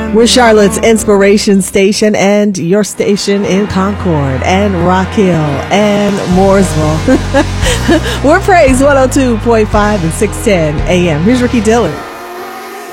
We're Charlotte's inspiration station and your station in Concord and Rock Hill and Mooresville. We're Praise 102.5 and 610 AM. Here's Ricky Dillard.